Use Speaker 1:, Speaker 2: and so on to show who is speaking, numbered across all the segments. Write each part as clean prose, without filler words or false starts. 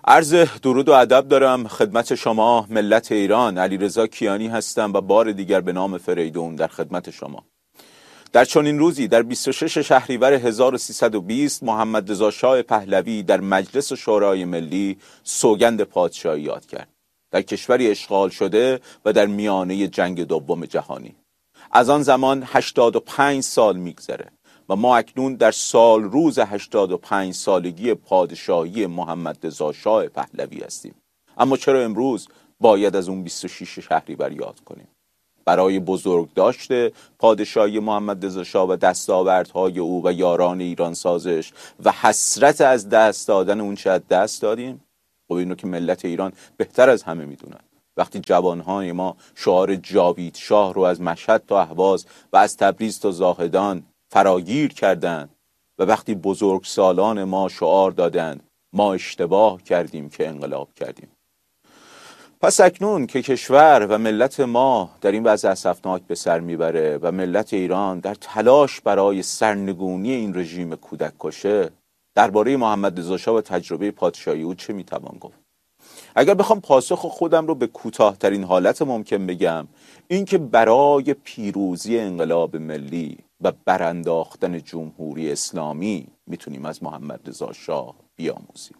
Speaker 1: عرض درود و ادب دارم خدمت شما ملت ایران. علیرضا کیانی هستم و بار دیگر به نام فریدون در خدمت شما. در چنین روزی در 26 شهریور 1320 محمد رضا شاه پهلوی در مجلس شورای ملی سوگند پادشاهی یاد کرد. در کشوری اشغال شده و در میانه جنگ دوم جهانی. از آن زمان 85 سال میگذره و ما اکنون در سال روز 85 سالگی پادشاهی محمد رضا شاه پهلوی هستیم. اما چرا امروز باید از اون 26 شهریور یاد کنیم؟ برای بزرگ داشته پادشاهی محمد رضا شاه و دستاوردهای او و یاران ایران سازش و حسرت از دست دادن اون چه از دست دادیم؟ خب اینو که ملت ایران بهتر از همه میدونن. وقتی جوانهای ما شعار جاوید شاه رو از مشهد تا اهواز و از تبریز تا زاهدان فراگیر کردند و وقتی بزرگسالان ما شعار دادند ما اشتباه کردیم که انقلاب کردیم. پس اکنون که کشور و ملت ما در این وضع اسفناک به سر میبره و ملت ایران در تلاش برای سرنگونی این رژیم کودک کشه، درباره محمد رضا شاه و تجربه پادشاهی او چه میتوان گفت؟ اگر بخوام پاسخ خودم رو به کوتاه‌ترین حالت ممکن بگم، این که برای پیروزی انقلاب ملی و برانداختن جمهوری اسلامی میتونیم از محمد رضا شاه بیاموزیم.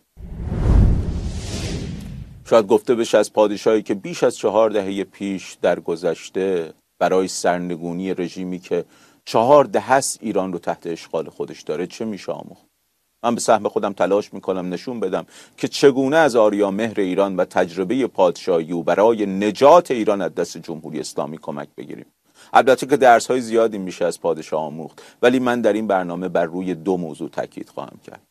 Speaker 1: شاید گفته بشه از پادشاهی که بیش از 4 دهه پیش در گذشته برای سرنگونی رژیمی که 4 دهه است ایران رو تحت اشغال خودش داره چه میشه آموخت. من به سهم خودم تلاش میکنم نشون بدم که چگونه از آریا مهر ایران و تجربه پادشاهی او برای نجات ایران از دست جمهوری اسلامی کمک بگیریم. البته که درس‌های زیادی میشه از پادشاه آموخت، ولی من در این برنامه بر روی 2 موضوع تاکید خواهم کرد.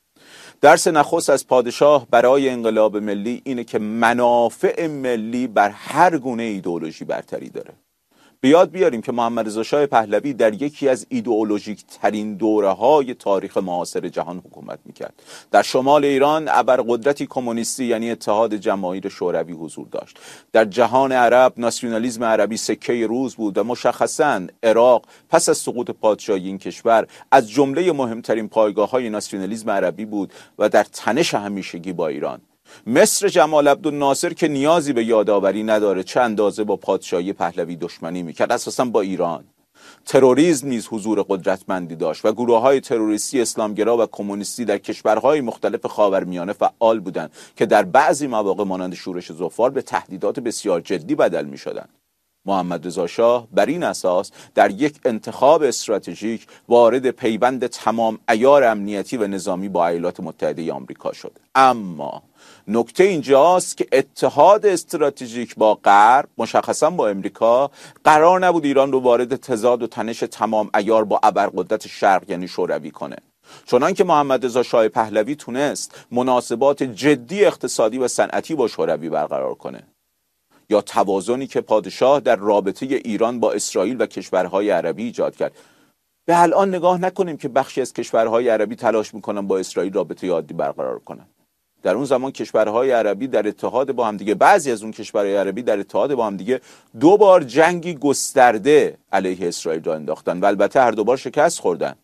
Speaker 1: درس نخست از پادشاه برای انقلاب ملی اینه که منافع ملی بر هر گونه ایدئولوژی برتری داره. به یاد بیاریم که محمد رضا شاه پهلوی در یکی از ایدئولوژیک ترین دوره‌های تاریخ معاصر جهان حکومت میکرد. در شمال ایران ابرقدرتی کمونیستی یعنی اتحاد جماهیر شوروی حضور داشت. در جهان عرب ناسیونالیسم عربی سکه روز بود و مشخصاً عراق پس از سقوط پادشاهی این کشور از جمله مهمترین پایگاه‌های ناسیونالیسم عربی بود و در تنش همیشگی با ایران. مصر جمال عبدالناصر که نیازی به یادآوری نداره چه اندازه با پادشاهی پهلوی دشمنی میکرد، اساساً با ایران. تروریسم نیز حضور قدرتمندی داشت و گروه‌های تروریستی اسلامگرا و کمونیستی در کشورهای مختلف خاورمیانه فعال بودند که در بعضی مواقع مانند شورش ظفار به تهدیدات بسیار جدی بدل میشدند. محمد رضا شاه بر این اساس در یک انتخاب استراتژیک وارد پیوند تمام عیار امنیتی و نظامی با ایالات متحده آمریکا شد. اما نکته اینجاست که اتحاد استراتژیک با غرب، مشخصا با امریکا، قرار نبود ایران رو وارد تضاد و تنش تمام عیار با ابرقدرت شرق یعنی شوروی کنه. چنان که محمد رضا شاه پهلوی تونست مناسبات جدی اقتصادی و صنعتی با شوروی برقرار کنه، یا توازنی که پادشاه در رابطه ایران با اسرائیل و کشورهای عربی ایجاد کرد. به الان نگاه نکنیم که بخشی از کشورهای عربی تلاش میکنن با اسرائیل رابطه عادی برقرار کنن. در اون زمان کشورهای عربی در اتحاد با هم دیگه، بعضی از اون کشورهای عربی در اتحاد با هم دیگه 2 بار جنگی گسترده علیه اسرائیل را انداختن و البته هر 2 بار شکست خوردن.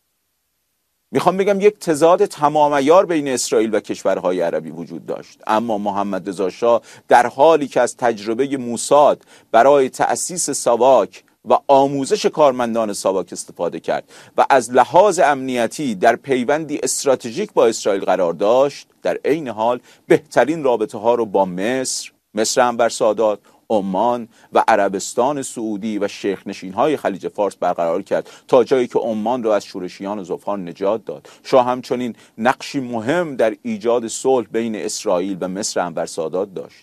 Speaker 1: میخوام بگم یک تضاد تمام عیار بین اسرائیل و کشورهای عربی وجود داشت. اما محمد رضا شاه در حالی که از تجربه موساد برای تأسیس ساواک و آموزش کارمندان ساواک استفاده کرد و از لحاظ امنیتی در پیوندی استراتژیک با اسرائیل قرار داشت، در عین حال بهترین رابطه ها رو با مصر انور سادات، عمان و عربستان سعودی و شیخ نشین های خلیج فارس برقرار کرد تا جایی که عمان را از شورشیان ظفار نجات داد. شاه همچنین نقشی مهم در ایجاد صلح بین اسرائیل و مصر انور سادات داشت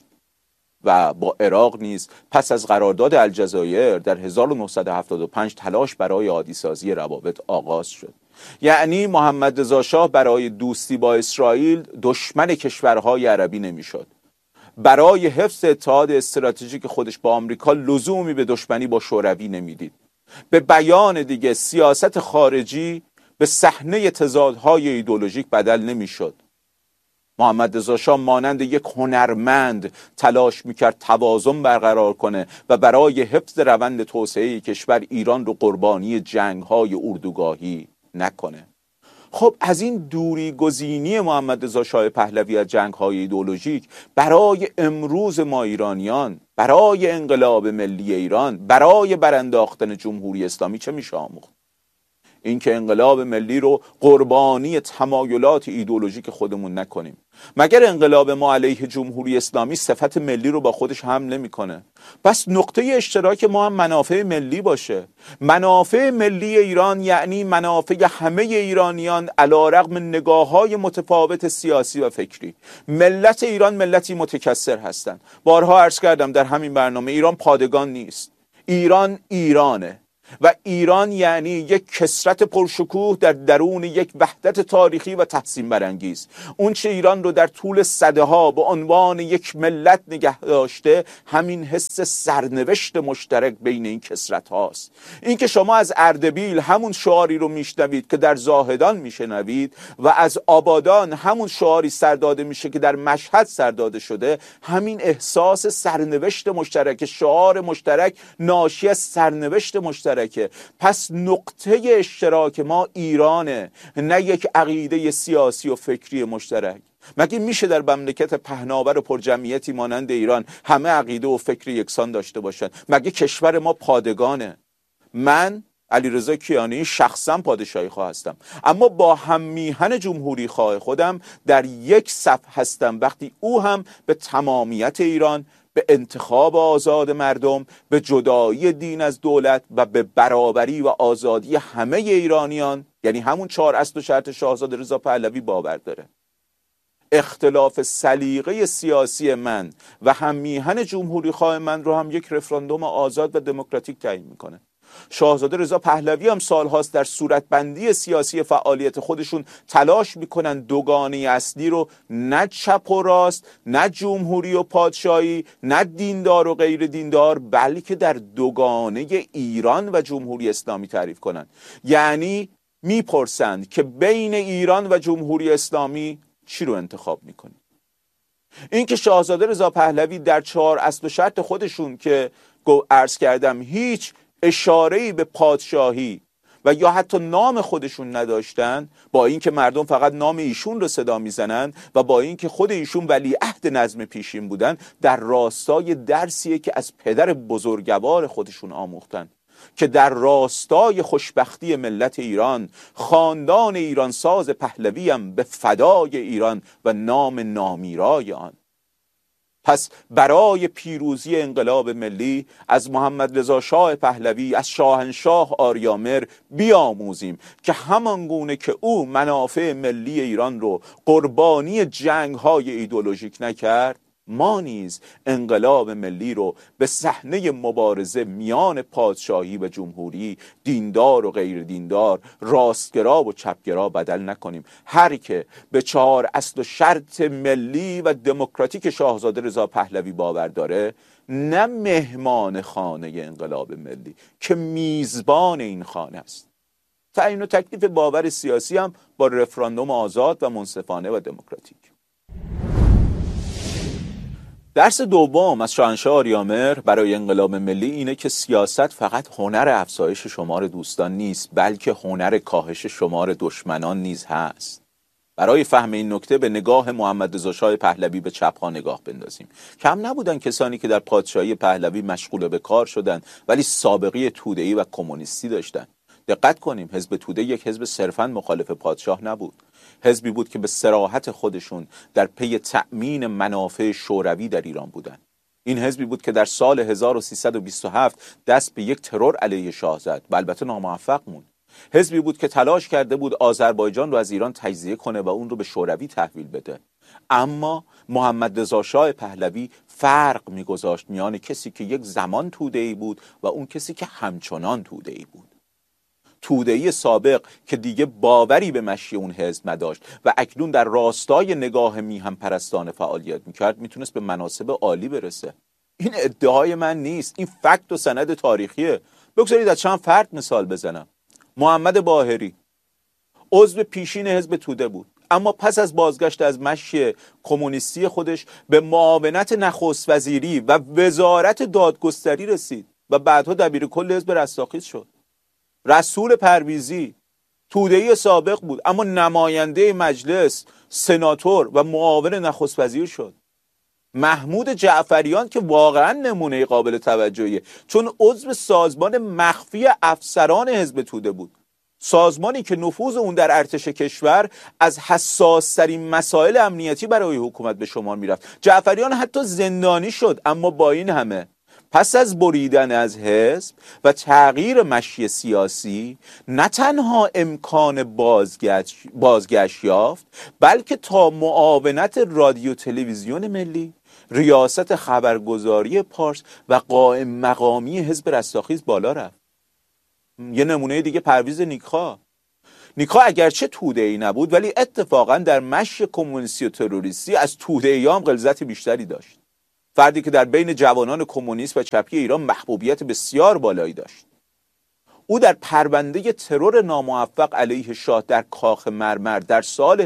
Speaker 1: و با عراق نیز پس از قرارداد الجزایر در 1975 تلاش برای عادی سازی روابط آغاز شد. یعنی محمد رضا شاه برای دوستی با اسرائیل دشمن کشورهای عربی نمیشد. برای حفظ اتحاد استراتژیک خودش با آمریکا لزومی به دشمنی با شوروی نمیدید. به بیان دیگه سیاست خارجی به صحنه تضادهای ایدئولوژیک بدل نمیشد. محمد رضا شاه مانند یک هنرمند تلاش میکرد توازن برقرار کنه و برای حفظ روند توسعه کشور ایران رو قربانی جنگ‌های اردوگاهی نکنه. خب از این دوری گزینی محمد رضا شاه پهلوی از جنگ‌های ایدئولوژیک برای امروز ما ایرانیان، برای انقلاب ملی ایران، برای برانداختن جمهوری اسلامی چه میشه آموخت؟ اینکه انقلاب ملی رو قربانی تمایلات ایدئولوژیک خودمون نکنیم. مگر انقلاب ما علیه جمهوری اسلامی صفت ملی رو با خودش حمل نمیکنه؟ پس نقطه اشتراک ما هم منافع ملی باشه. منافع ملی ایران یعنی منافع همه ایرانیان علیرغم نگاه‌های متفاوت سیاسی و فکری. ملت ایران ملتی متکثر هستند. بارها عرض کردم در همین برنامه ایران پادگان نیست. ایران ایرانه و ایران یعنی یک کثرت پرشکوه در درون یک وحدت تاریخی و تحسین برانگیز. اون چه ایران رو در طول سده‌ها به عنوان یک ملت نگه داشته همین حس سرنوشت مشترک بین این کثرت هاست. این که شما از اردبیل همون شعاری رو میشنوید که در زاهدان میشنوید و از آبادان همون شعاری سرداده میشه که در مشهد سرداده شده، همین احساس سرنوشت مشترک، شعار مشترک ناشی از سرنوشت مشترک. پس نقطه اشتراک ما ایرانه، نه یک عقیده سیاسی و فکری مشترک. مگه میشه در مملکت پهناور و پرجمعیتی مانند ایران همه عقیده و فکر یکسان داشته باشن؟ مگه کشور ما پادگانه؟ من علیرضا کیانی شخصا پادشاهی خواه هستم، اما با هم میهن جمهوری خواه خودم در یک صف هستم وقتی او هم به تمامیت ایران، به انتخاب آزاد مردم، به جدایی دین از دولت و به برابری و آزادی همه ایرانیان، یعنی همون 4 اصل و شرط شاهزاده رضا پهلوی باور داره. اختلاف سلیقه سیاسی من و هم میهن جمهوری خواه من رو هم یک رفراندوم آزاد و دموکراتیک تعیین میکنه. شاهزاده رضا پهلوی هم سالهاست در صورتبندی سیاسی فعالیت خودشون تلاش میکنن دوگانه اصلی رو نه چپ و راست، نه جمهوری و پادشاهی، نه دیندار و غیر دیندار، بلکه در دوگانه ایران و جمهوری اسلامی تعریف کنن. یعنی میپرسند که بین ایران و جمهوری اسلامی چی رو انتخاب میکنی؟ این که شاهزاده رضا پهلوی در 4 اصل و شرط خودشون که عرض کردم هیچ اشاره‌ای به پادشاهی و یا حتی نام خودشون نداشتن، با اینکه مردم فقط نام ایشون رو صدا میزنن و با اینکه خود ایشون ولیعهد نظم پیشین بودن، در راستای درسیه که از پدر بزرگوار خودشون آموختن که در راستای خوشبختی ملت ایران، خاندان ایرانساز پهلوی هم به فدای ایران و نام نامیرای آن. پس برای پیروزی انقلاب ملی از محمد رضا شاه پهلوی، از شاهنشاه آریامر بیاموزیم که همان گونه که او منافع ملی ایران رو قربانی جنگ‌های ایدئولوژیک نکرد، ما نیز انقلاب ملی رو به صحنه مبارزه میان پادشاهی و جمهوری، دیندار و غیر دیندار، راستگرا و چپگرا بدل نکنیم. هر که به 4 اصل و شرط ملی و دموکراتیک شاهزاده رضا پهلوی باور داره، نه مهمان خانه انقلاب ملی که میزبان این خانه است. تعیین و تکلیف باور سیاسی هم با رفراندوم آزاد و منصفانه و دموکراتیک. درس دوم از شاهنشاه آریامر برای انقلاب ملی اینه که سیاست فقط هنر افزایش شمار دوستان نیست، بلکه هنر کاهش شمار دشمنان نیز هست. برای فهم این نکته به نگاه محمد رضا شاه پهلوی به چپ‌ها نگاه بندازیم. کم نبودن کسانی که در پادشاهی پهلوی مشغول به کار شدند ولی سابقه توده‌ای و کمونیستی داشتند. دقت کنیم، حزب توده یک حزب صرفاً مخالف پادشاه نبود. حزبی بود که به صراحت خودشون در پی تأمین منافع شوروی در ایران بودند. این حزبی بود که در سال 1327 دست به یک ترور علیه شاه زد و البته ناموفق موند. حزبی بود که تلاش کرده بود آذربایجان رو از ایران تجزیه کنه و اون رو به شوروی تحویل بده. اما محمد رضا شاه پهلوی فرق می‌گذاشت میان کسی که یک زمان توده‌ای بود و اون کسی که همچنان توده‌ای بود. توده‌ای سابق که دیگه باوری به مشی اون حزب نداشت و اکنون در راستای نگاه میهم پرستانه فعالیت میکرد، میتونست به مناصب عالی برسه. این ادعای من نیست، این فکت و سند تاریخیه. بگذارید از چند فرد مثال بزنم. محمد باهری عضو پیشین حزب توده بود، اما پس از بازگشت از مشی کمونیستی خودش به معاونت نخست وزیری و وزارت دادگستری رسید و بعدها دبیر کل حزب رستاخیز شد. رسول پرویزی توده‌ای سابق بود اما نماینده مجلس، سناتور و معاون نخست وزیر شد. محمود جعفریان که واقعا نمونه قابل توجهیه، چون عضو سازمان مخفی افسران حزب توده بود، سازمانی که نفوذ اون در ارتش کشور از حساس‌ترین مسائل امنیتی برای حکومت به شمار میرفت. جعفریان حتی زندانی شد، اما با این همه پس از بریدن از حزب و تغییر مشی سیاسی نه تنها امکان بازگشت یافت، بلکه تا معاونت رادیو تلویزیون ملی، ریاست خبرگزاری پارس و قائم مقامی حزب رستاخیز بالا رفت. یه نمونه دیگه پرویز نیکخواه اگرچه توده‌ای نبود ولی اتفاقا در مشی کمونیستی و تروریستی از توده‌ای‌ها هم غلظت بیشتری داشت. فردی که در بین جوانان کمونیست و چپی ایران محبوبیت بسیار بالایی داشت. او در پرونده ترور ناموفق علیه شاه در کاخ مرمر در سال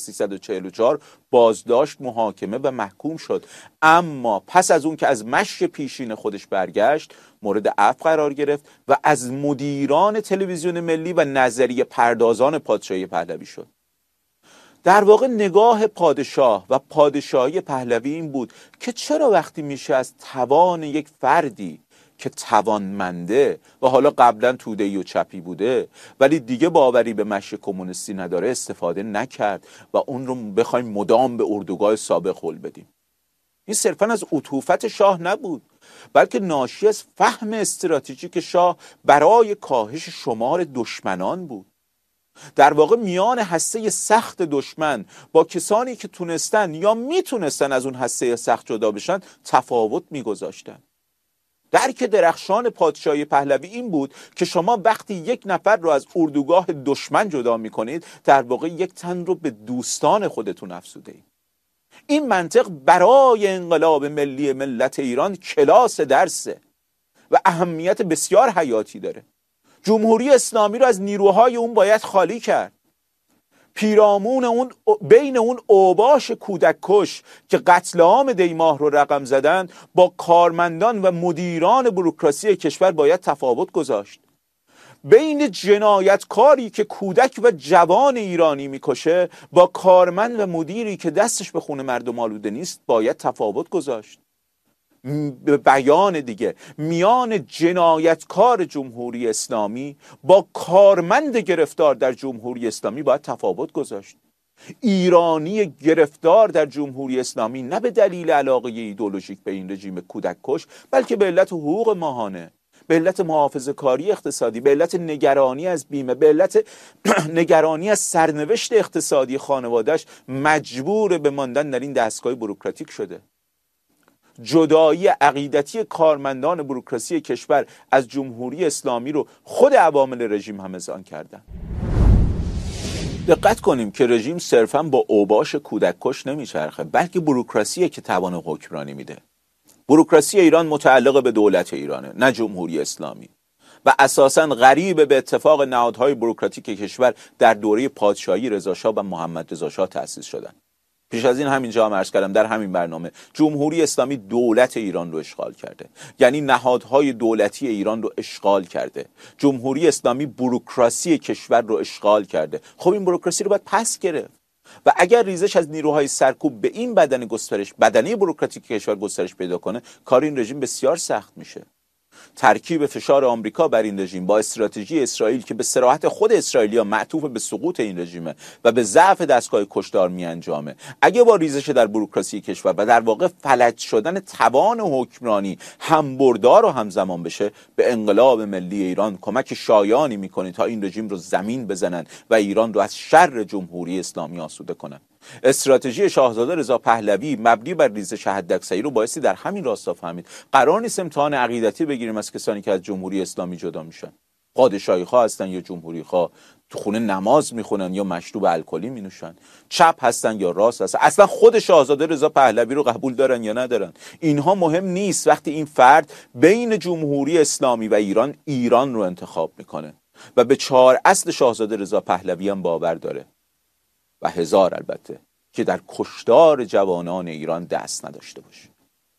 Speaker 1: 1344 بازداشت، محاکمه و محکوم شد، اما پس از اون که از مشی پیشین خودش برگشت مورد عفو قرار گرفت و از مدیران تلویزیون ملی و نظریه پردازان پادشاهی پهلوی شد. در واقع نگاه پادشاه و پادشاهی پهلوی این بود که چرا وقتی میشه از توان یک فردی که توانمنده و حالا قبلا توده‌ای و چپی بوده ولی دیگه باوری به مشی کمونیستی نداره استفاده نکرد و اون رو بخوایم مدام به اردوگاه سابق هل بدیم. این صرفا از عطوفت شاه نبود، بلکه ناشی از فهم استراتژیک شاه برای کاهش شمار دشمنان بود. در واقع میان هسته سخت دشمن با کسانی که تونستن یا میتونستن از اون هسته سخت جدا بشن تفاوت میگذاشتن. درک درخشان پادشاهی پهلوی این بود که شما وقتی یک نفر رو از اردوگاه دشمن جدا میکنید در واقع یک تن رو به دوستان خودتون افزوده اید. این منطق برای انقلاب ملی ملت ایران کلاس درسه و اهمیت بسیار حیاتی داره. جمهوری اسلامی رو از نیروهای اون باید خالی کرد. پیرامون اون بین اون اوباش کودک کش که قتل عام دیماه رو رقم زدن با کارمندان و مدیران بوروکراسی کشور باید تفاوت گذاشت. بین جنایتکاری که کودک و جوان ایرانی میکشه با کارمند و مدیری که دستش به خون مردم آلوده نیست باید تفاوت گذاشت. به بیان دیگه میان جنایتکار جمهوری اسلامی با کارمند گرفتار در جمهوری اسلامی باید تفاوت گذاشت. ایرانی گرفتار در جمهوری اسلامی نه به دلیل علاقه ایدئولوژیک به این رژیم کودک کش، بلکه به علت حقوق ماهانه، به علت محافظه‌کاری اقتصادی، به علت نگرانی از بیمه، به علت نگرانی از سرنوشت اقتصادی خانواده‌اش مجبور به ماندن در این دستگاه بوروکراتیک شده. جدایی عقیدتی کارمندان بوروکراسی کشور از جمهوری اسلامی رو خود عوامل رژیم هم اذعان کردن. دقت کنیم که رژیم صرفاً با اوباش کودک کش نمیچرخه، بلکه بوروکراسیه که توان حکمرانی میده. بوروکراسی ایران متعلق به دولت ایرانه، نه جمهوری اسلامی، و اساساً غریب به اتفاق نهادهای بوروکراتیک کشور در دوره پادشاهی رضاشاه و محمد رضاشاه تأسیس شدن. پیش از این همینجا هم عرض کردم در همین برنامه جمهوری اسلامی دولت ایران رو اشغال کرده، یعنی نهادهای دولتی ایران رو اشغال کرده. جمهوری اسلامی بوروکراسی کشور رو اشغال کرده. خب این بوروکراسی رو باید پس گرفت و اگر ریزش از نیروهای سرکوب به این بدنه بوروکراتیک کشور گسترش پیدا کنه، کار این رژیم بسیار سخت میشه. ترکیب فشار آمریکا بر این رژیم با استراتژی اسرائیل که به صراحت خود اسرائیلیا معطوف به سقوط این رژیمه و به ضعف دستگاه کشتار میانجامه، اگه با ریزش در بوروکراسی کشور و در واقع فلج شدن توان حکمرانی همبردار و همزمان بشه، به انقلاب ملی ایران کمک شایانی میکنه تا این رژیم رو زمین بزنن و ایران رو از شر جمهوری اسلامی آسوده کنن. استراتژی شاهزاده رضا پهلوی مبنی بر ریزش حداکثری رو بایستی در همین راستا فهمید. قرار نیست امتحان عقیدتی بگیریم از کسانی که از جمهوری اسلامی جدا میشن. پادشاهی خواه هستن یا جمهوری خواه، تو خونه نماز میخونن یا مشروب الکلی مینوشن، چپ هستن یا راست هستن، اصلا خود شاهزاده رضا پهلوی رو قبول دارن یا ندارن، اینها مهم نیست. وقتی این فرد بین جمهوری اسلامی و ایران رو انتخاب میکنه و به 4 اصل شاهزاده رضا پهلوی هم باور داره و هزار البته که در کشتار جوانان ایران دست نداشته باشه.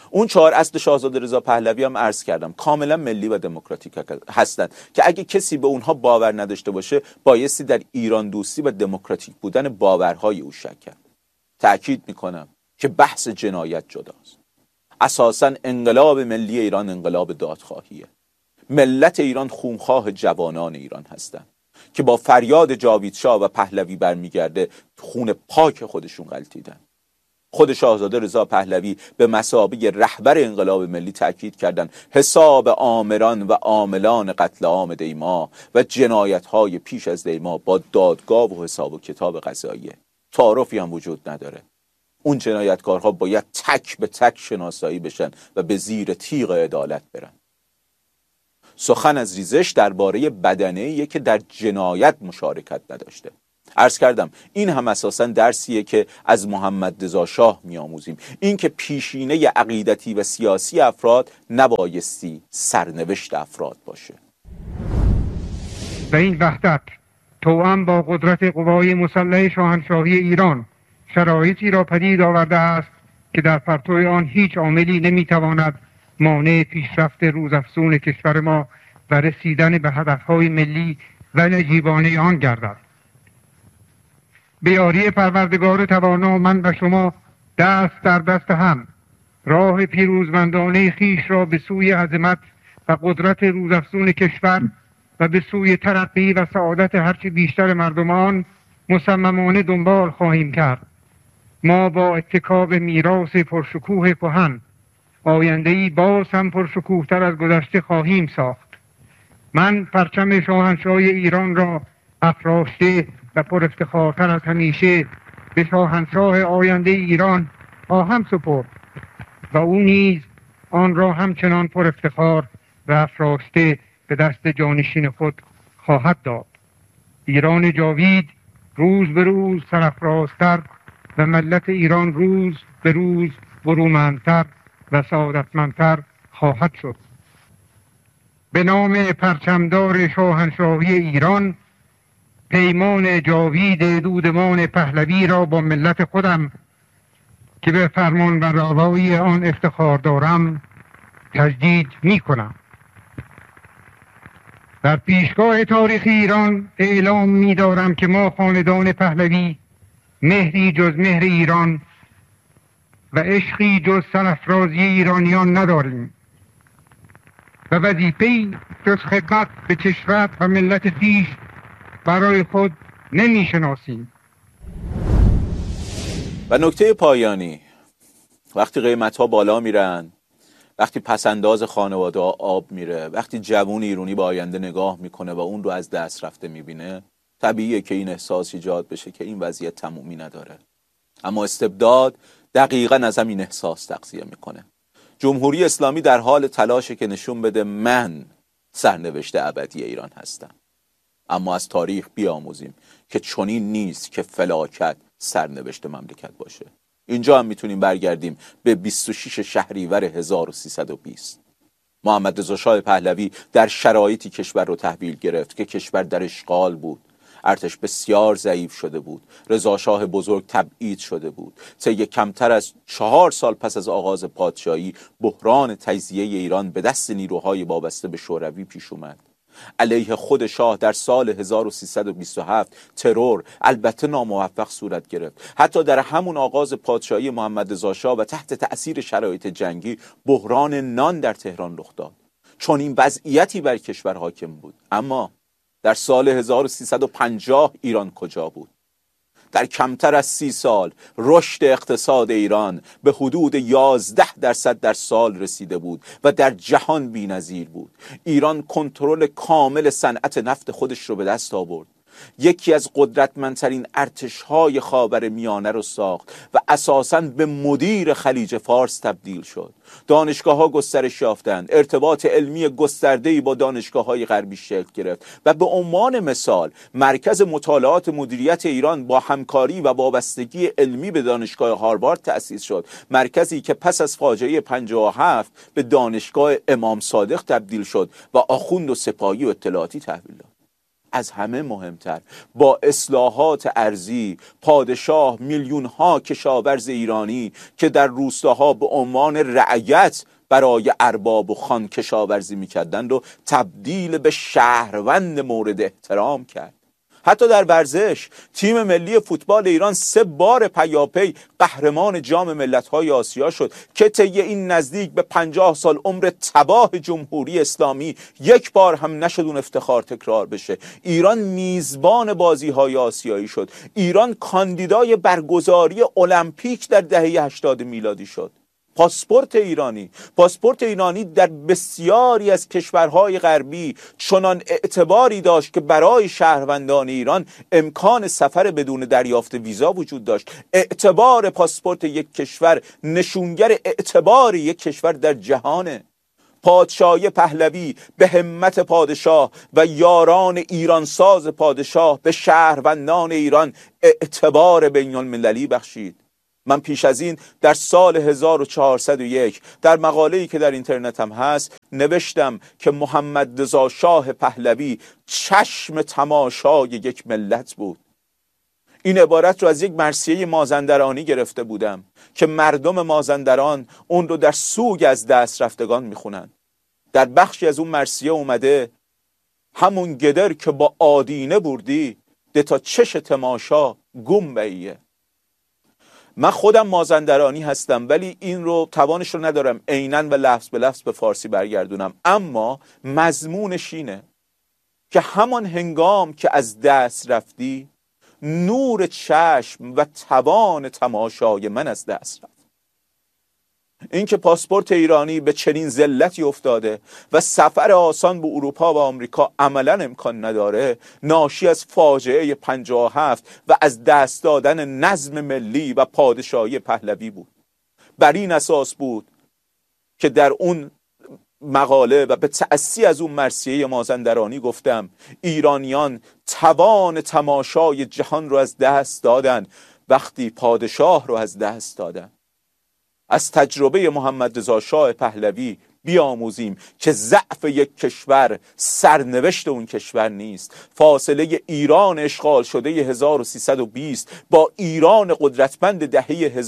Speaker 1: اون 4 اصل شاهزاده رضا پهلوی هم عرض کردم کاملا ملی و دموکراتیک هستند که اگه کسی به اونها باور نداشته باشه بایستی در ایران دوستی و دموکراتیک بودن باورهای او شک کرد. تأکید میکنم که بحث جنایت جداست. اساساً انقلاب ملی ایران انقلاب دادخواهیه. ملت ایران خونخواه جوانان ایران هستند که با فریاد جاوید شاه و پهلوی برمیگرده خون پاک خودشون غلطیدن. خود شاهزاده رضا پهلوی به مثابه رهبر انقلاب ملی تأکید کردند حساب آمران و عاملان قتل عام دیما و جنایت‌های پیش از دیما با دادگاه و حساب و کتاب قضاییه. تعارفی هم وجود نداره. اون جنایتکارها باید تک به تک شناسایی بشن و به زیر تیغ عدالت برن. سخن از ریزش درباره بدنه‌ایه که در جنایت مشارکت نداشته. عرض کردم این هم اساساً درسیه که از محمد رضا شاه میآموزیم، این که پیشینه عقیدتی و سیاسی افراد نبایستی سرنوشت افراد باشه.
Speaker 2: و این وحدت توأم با قدرت قوای مسلح شاهنشاهی ایران شرایطی را پدید آورده است که در پرتو آن هیچ عاملی نمیتواند مانع پیشرفت روزافزون کشور ما و رسیدن به هدفهای ملی و نجیبانه آن گردد. به یاری پروردگار توانا من و شما دست در دست هم راه پیروزمندانه خویش را به سوی عظمت و قدرت روزافزون کشور و به سوی ترقی و سعادت هرچه بیشتر مردمان مصممانه دنبال خواهیم کرد. ما با اتکا به میراث پرشکوه کهن آینده‌ای باز هم پرشکوه‌تر از گذشته خواهیم ساخت. من پرچم شاهنشاهی ایران را افراشته و پر افتخارتر از همیشه به شاهنشاه آینده ایران خواهم سپرد و او نیز آن را همچنان پر افتخار و افراشته به دست جانشین خود خواهد داد. ایران جاوید روز به روز سرافرازتر و ملت ایران روز به روز برومندتر و سعادتمندتر خواهد شد. به نام پرچمدار شاهنشاهی ایران پیمان جاوید دودمان پهلوی را با ملت خودم که به فرمان و روایی آن افتخار دارم تجدید می کنم. در پیشگاه تاریخ ایران اعلام می دارم که ما خاندان پهلوی مهری جز مهر ایران و عشقی جز سرافرازی ایرانیان نداریم و وظیفه‌ای جز خدمت به کشور و ملت خویش برای خود نمی شناسیم.
Speaker 1: و نکته پایانی، وقتی قیمت‌ها بالا میرن، وقتی پسنداز خانواده ها آب میره، وقتی جوون ایرانی به آینده نگاه میکنه و اون رو از دست رفته میبینه، طبیعیه که این احساس ایجاد بشه که این وضعیت تمومی نداره. اما استبداد دقیقاً از همین احساس تغذیه میکنه. جمهوری اسلامی در حال تلاشه که نشون بده من سرنوشت ابدی ایران هستم. اما از تاریخ بیاموزیم که چنین نیست که فلاکت سرنوشت مملکت باشه. اینجا هم میتونیم برگردیم به 26 شهریور 1320. محمد رضا شاه پهلوی در شرایطی کشور رو تحویل گرفت که کشور در اشغال بود. ارتش بسیار ضعیف شده بود. رضا شاه بزرگ تبعید شده بود. طی کمتر از 4 سال پس از آغاز پادشاهی بحران تجزیه ایران به دست نیروهای وابسته به شوروی پیش اومد. علیه خود شاه در سال 1327 ترور البته ناموفق صورت گرفت. حتی در همون آغاز پادشاهی محمد رضا شاه و تحت تأثیر شرایط جنگی بحران نان در تهران رخ داد. چون این وضعیتی بر کشور حاکم بود. اما در سال 1350 ایران کجا بود؟ در کمتر از 30 سال رشد اقتصاد ایران به حدود 11% در سال رسیده بود و در جهان بی‌نظیر بود. ایران کنترل کامل صنعت نفت خودش رو به دست آورد. یکی از قدرتمندترین ارتش‌های خاورمیانه رو ساخت و اساساً به مدیر خلیج فارس تبدیل شد. دانشگاه‌ها گسترش یافتند، ارتباط علمی گسترده‌ای با دانشگاه‌های غربی شکل گرفت و به عنوان مثال مرکز مطالعات مدیریت ایران با همکاری و وابستگی علمی به دانشگاه هاروارد تأسیس شد. مرکزی که پس از فاجعه 57 به دانشگاه امام صادق تبدیل شد و آخوند و سپاهی و اطلاعاتی تحویل داد. از همه مهمتر با اصلاحات ارضی پادشاه میلیون‌ها کشاورز ایرانی که در روستاها به عنوان رعیت برای ارباب و خان کشاورزی میکردند و تبدیل به شهروند مورد احترام کرد. حتی در ورزش تیم ملی فوتبال ایران 3 بار پیاپی قهرمان جام ملت‌های آسیا شد که طی این نزدیک به 50 سال عمر تباه جمهوری اسلامی 1 بار هم نشد اون افتخار تکرار بشه. ایران میزبان بازی‌های آسیایی شد. ایران کاندیدای برگزاری المپیک در دهه 80 میلادی شد. پاسپورت ایرانی در بسیاری از کشورهای غربی چنان اعتباری داشت که برای شهروندان ایران امکان سفر بدون دریافت ویزا وجود داشت. اعتبار پاسپورت یک کشور نشونگر اعتبار یک کشور در جهانه. پادشاهی پهلوی به همت پادشاه و یاران ایرانساز پادشاه به شهروندان ایران اعتبار بین المللی بخشید. من پیش از این در سال 1401 در مقاله‌ای که در اینترنت هم هست نوشتم که محمد رضا شاه پهلوی چشم تماشای یک ملت بود. این عبارت رو از یک مرثیه مازندرانی گرفته بودم که مردم مازندران اون رو در سوگ از دست رفتگان میخونن. در بخشی از اون مرثیه اومده همون گدر که با آدینه بردی ده تا چش تماشا گم بیه. من خودم مازندرانی هستم ولی این رو توانش رو ندارم عیناً و لفظ به لفظ به فارسی برگردونم، اما مضمونش اینه که همان هنگام که از دست رفتی نور چشم و توان تماشای من از دست رفت. این که پاسپورت ایرانی به چنین ذلتی افتاده و سفر آسان به اروپا و آمریکا عملاً امکان نداره ناشی از فاجعه 57 و از دست دادن نظم ملی و پادشاهی پهلوی بود. بر این اساس بود که در اون مقاله و به تأسی از اون مرثیه مازندرانی گفتم ایرانیان توان تماشای جهان رو از دست دادن وقتی پادشاه رو از دست دادن. از تجربه محمد رضا شاه پهلوی بیاموزیم که ضعف یک کشور سرنوشت اون کشور نیست. فاصله ایران اشغال شده 1320 با ایران قدرتمند دهه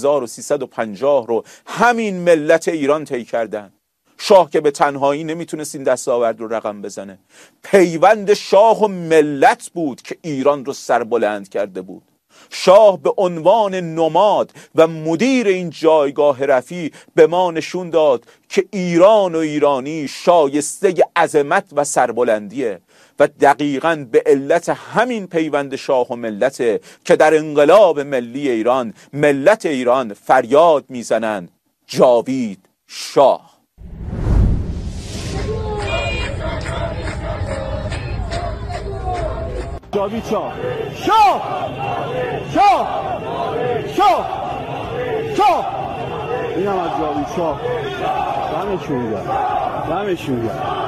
Speaker 1: 1350 رو همین ملت ایران طی کردن. شاه که به تنهایی نمیتونست این دستاورد رو رقم بزنه. پیوند شاه و ملت بود که ایران رو سربلند کرده بود. شاه به عنوان نماد و مدیر این جایگاه رفیع به ما نشون داد که ایران و ایرانی شایسته عظمت و سربلندیه و دقیقاً به علت همین پیوند شاه و ملته که در انقلاب ملی ایران ملت ایران فریاد میزنن جاوید شاه.
Speaker 3: جاوید شاه شاه شاه شاه شاه. این هم از جاوید شاه. دمشون گرم.